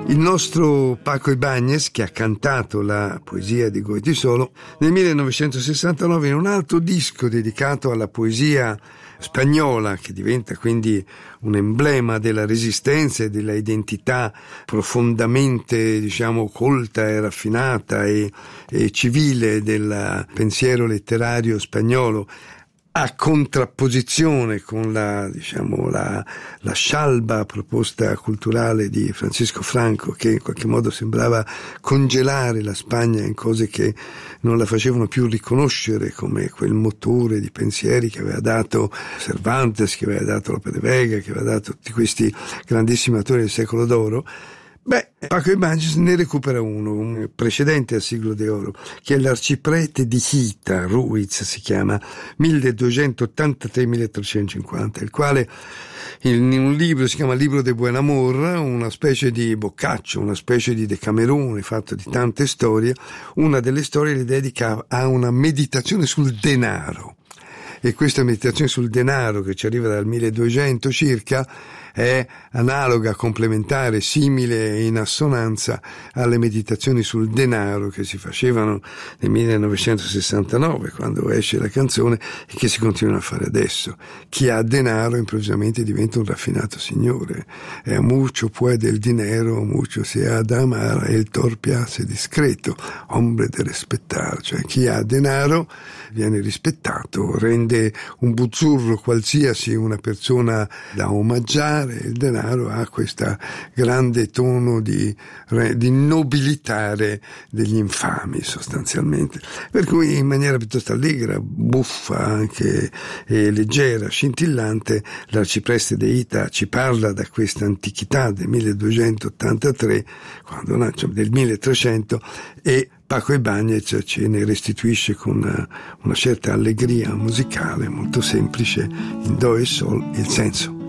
Il nostro Paco Ibáñez, che ha cantato la poesia di Goiti Solo, nel 1969 in un altro disco dedicato alla poesia spagnola, che diventa quindi un emblema della resistenza e della identità profondamente, colta e raffinata e civile del pensiero letterario spagnolo, a contrapposizione con la scialba proposta culturale di Francisco Franco, che in qualche modo sembrava congelare la Spagna in cose che non la facevano più riconoscere, come quel motore di pensieri che aveva dato Cervantes, che aveva dato Lope de Vega, che aveva dato tutti questi grandissimi autori del secolo d'oro. Paco Ibáñez ne recupera un precedente al siglo d'oro, che è l'Arciprete di Hita, Ruiz si chiama, 1283-1350, il quale in un libro, si chiama Libro de Buen Amor, una specie di boccaccio, una specie di Decamerone fatto di tante storie. Una delle storie le dedica a una meditazione sul denaro. E questa meditazione sul denaro, che ci arriva dal 1200 circa, è analoga, complementare, simile e in assonanza alle meditazioni sul denaro che si facevano nel 1969, quando esce la canzone, e che si continuano a fare adesso. Chi ha denaro improvvisamente diventa un raffinato signore. E a mucho puede el dinero, mucho se ha da amar, e il torpia se discreto, hombre de respettar. Cioè chi ha denaro viene rispettato, rende un buzzurro qualsiasi una persona da omaggiare. Il denaro ha questo grande tono di nobilitare degli infami, sostanzialmente. Per cui in maniera piuttosto allegra, buffa anche e leggera, scintillante, l'Arcipreste de Hita ci parla da questa antichità del 1283, del 1300, e Paco Ibáñez ce ne restituisce con una certa allegria musicale molto semplice, in do e sol, il senso.